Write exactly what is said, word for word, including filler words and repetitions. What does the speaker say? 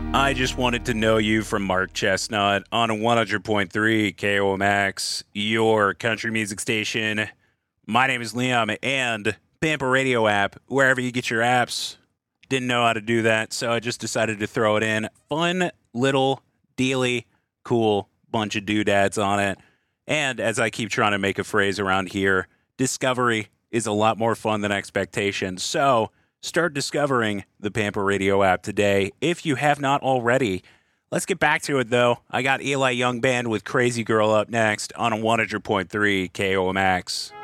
I just wanted to know you from Mark Chestnut on a one hundred point three K O M X, your country music station. My name is Liam, and Pampa Radio app, wherever you get your apps. Didn't know how to do that, so I just decided to throw it in. Fun little dealy, cool bunch of doodads on it. And as I keep trying to make a phrase around here, discovery is a lot more fun than expectation. So start discovering the Pampa Radio app today if you have not already. Let's get back to it, though. I got Eli Young Band with Crazy Girl up next on a one hundred point three K O M X.